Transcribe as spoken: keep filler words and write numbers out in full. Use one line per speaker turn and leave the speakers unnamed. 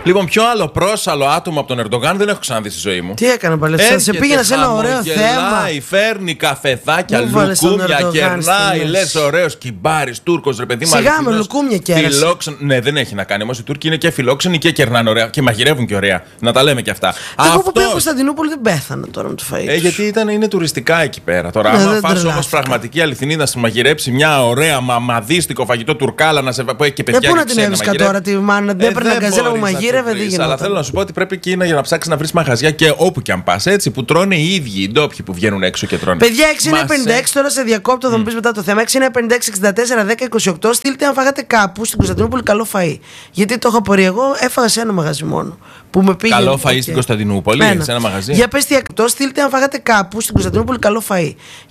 Λοιπόν, πιο άλλο πρόσαλο άτομο από τον Ερντογάν δεν έχω ξαναδεί στη ζωή μου.
Τι έκανε παλαιστά, σε πήγαινα σε ένα ωραίο θέμα.
Φέρνει καφεδάκια, λουκούμια, κερνάει, λες ωραίος κυμπάρης, Τούρκος, ρε παιδί μου.
Σιγά με λουκούμια κέρασε.
Ναι, δεν έχει να κάνει. Όμως οι Τούρκοι είναι και φιλόξενοι και κερνάνε ωραία και μαγειρεύουν και ωραία. Να τα λέμε και αυτά.
Εγώ που πήγα στην Κωνσταντινούπολη δεν πέθανα τώρα με το φαΐ.
Ε, γιατί ήταν, είναι τουριστικά εκεί πέρα. Τώρα,
ναι,
άμα φας όμως πραγματική αληθινή να σου μαγειρέψει μια ωραία μαμαδίστικο φαγητό τουρκάλα να σε που έχει και παιδιά.
Ε, πού να την έβρισκα τώρα τη μάνα, δεν έπαιρνα καζέλα που μαγείρευε, δεν γινόταν.
Αλλά θέλω να σου πω ότι πρέπει εκεί να, για να ψάξει να βρει μαγαζιά και όπου και αν πα. Έτσι που τρώνε οι ίδιοι οι ντόπιοι που βγαίνουν έξω και τρώνε.
Παιδιά, έξι εννιά πέντε έξι, τώρα σε διακόπτω, θα μου πει μετά το θέμα. έξι εννιά πέντε έξι εξήντα τέσσερα δέκα είκοσι οκτώ, στείλτε αν φάγατε κάπου στην Κωνσταντινούπολη καλό φαΐ. Γιατί το έχω απορία. Εγώ έφαγα σε ένα μαγαζί μόνο. Που με πήγε,
καλό φαΐ
okay.
στην Κωνσταντινούπολη, σε ένα μαγαζί.
Για πες τι εκτός, στείλτε αν φάγατε κάπου στην Κωνσταντινούπολη καλό φαΐ.